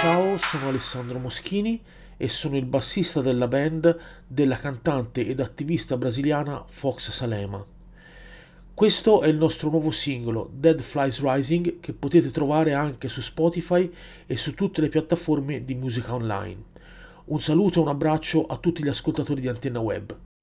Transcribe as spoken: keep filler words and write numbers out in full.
Ciao, sono Alessandro Moschini e sono il bassista della band della cantante ed attivista brasiliana Fox Salema. Questo è il nostro nuovo singolo, Dead Flies Rising, che potete trovare anche su Spotify e su tutte le piattaforme di musica online. Un saluto e un abbraccio a tutti gli ascoltatori di Antenna Web.